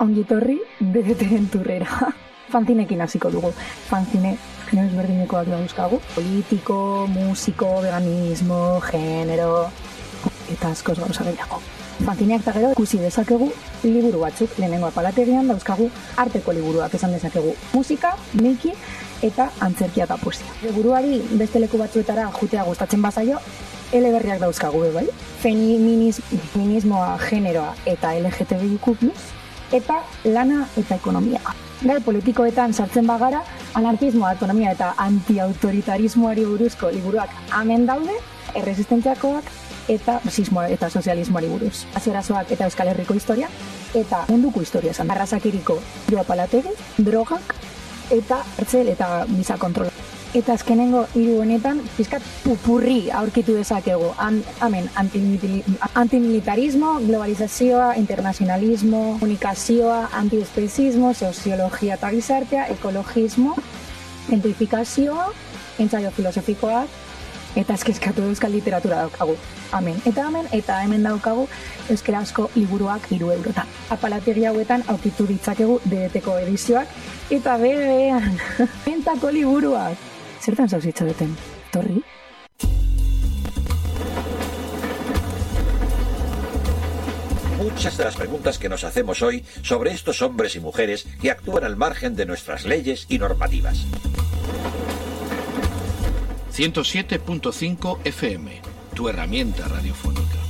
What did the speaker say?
Ongitorri DDT-en turrera. Fanzinekin hasiko dugu. Fanzine ezberdinekoak dauzkagu. Politiko, musiko, veganismo, genero, eta askoz gauza gehiago. Fanzineak eta gero ikusi dezakegu liburu batzuk. Lehenengo apalategian dauzkagu arteko liburuak esan dezakegu. Musika, meiki eta antzerkia eta poesia. Liburuari beste leku batzuetara jutea gustatzen bazaio, eleberriak dauzkagu, bai? Feminismoa, generoa eta LGTBIQ+, eta lana eta ekonomia. Gai politikoetan sartzen bagara, anarkismoa, autonomia eta antiautoritarismoari buruzko liburuak hemen daude, erresistentziakoak eta marxismoa eta sozialismoari buruz. Azerazoak eta Euskal Herriko historia, eta munduko historia esan. Arrasakiriko Apalategi, drogak, eta hartzel eta giza kontrola. Eta azkenengo hiru honetan, pizkat pupurri aurkitu dezakegu. Hemen, antimilitarismo, globalizazioa, internazionalismo, komunikazioa, antiespezismo, soziologia eta gizartea, ekologismo, gentrifikazioa, entzaio filosofikoak, eta eskeskatu euskal literatura daukagu. Hemen. Eta hemen daukagu euskarazko liburuak 3 eurotan. Apalategi hauetan aurkitu ditzakegu DDT-ko edizioak, eta berean, bentako liburuak. Zertan zauzitza duten, torri? Muchas de las preguntas que nos hacemos hoy sobre estos hombres y mujeres que actúan al margen de nuestras leyes y normativas. 107.5 FM, tu herramienta radiofónica.